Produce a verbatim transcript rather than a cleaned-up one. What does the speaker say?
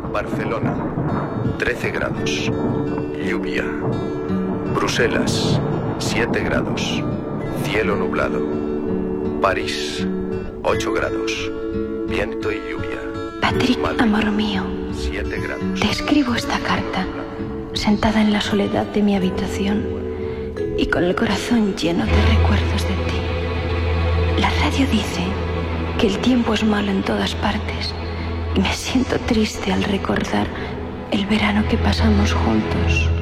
Barcelona, trece grados. Lluvia. Bruselas, siete grados. Cielo nublado. París, ocho grados. Viento y lluvia. Patrick, Madrid, amor mío, siete grados. te escribo esta carta, sentada en la soledad de mi habitación y con el corazón lleno de recuerdos de ti. La radio dice que el tiempo es malo en todas partes y me siento triste al recordar el verano que pasamos juntos.